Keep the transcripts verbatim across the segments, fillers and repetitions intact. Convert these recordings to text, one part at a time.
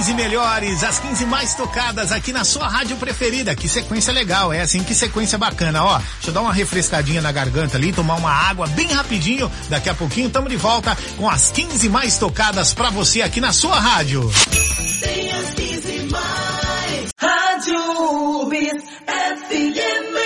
quinze melhores, as quinze mais tocadas aqui na sua rádio preferida. Que sequência legal, é assim, que sequência bacana, ó. Deixa eu dar uma refrescadinha na garganta ali, tomar uma água bem rapidinho. Daqui a pouquinho tamo de volta com as quinze mais tocadas pra você aqui na sua rádio. Tem as quinze mais. Rádio Bis F M.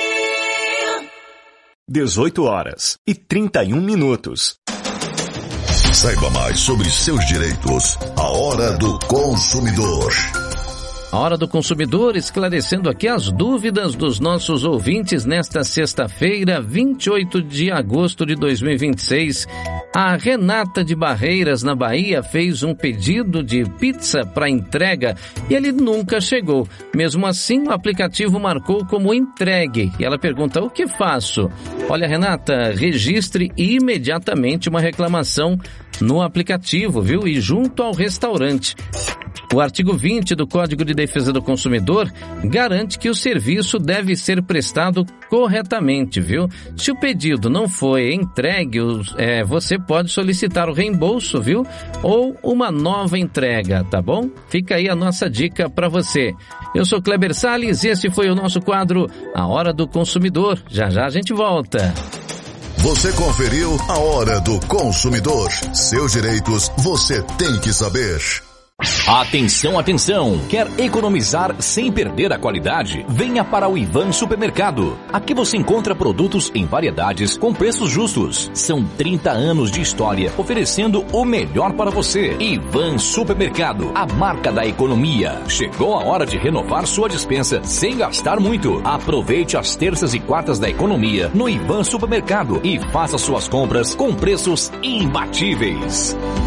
dezoito horas e trinta e um minutos. Saiba mais sobre seus direitos. A Hora do Consumidor. A Hora do Consumidor, esclarecendo aqui as dúvidas dos nossos ouvintes nesta sexta-feira, vinte e oito de agosto de dois mil e vinte e seis. A Renata de Barreiras, na Bahia, fez um pedido de pizza para entrega e ele nunca chegou. Mesmo assim, o aplicativo marcou como entregue. E ela pergunta, o que faço? Olha, Renata, registre imediatamente uma reclamação no aplicativo, viu? E junto ao restaurante. O artigo vinte do Código de Defesa do Consumidor garante que o serviço deve ser prestado corretamente, viu? Se o pedido não foi entregue, é, você pode solicitar o reembolso, viu? Ou uma nova entrega, tá bom? Fica aí a nossa dica para você. Eu sou Kleber Salles e esse foi o nosso quadro A Hora do Consumidor. Já já a gente volta. Você conferiu A Hora do Consumidor. Seus direitos você tem que saber. Atenção, atenção! Quer economizar sem perder a qualidade? Venha para o Ivan Supermercado. Aqui você encontra produtos em variedades com preços justos. São trinta anos de história oferecendo o melhor para você. Ivan Supermercado, a marca da economia. Chegou a hora de renovar sua despensa sem gastar muito. Aproveite as terças e quartas da economia no Ivan Supermercado e faça suas compras com preços imbatíveis.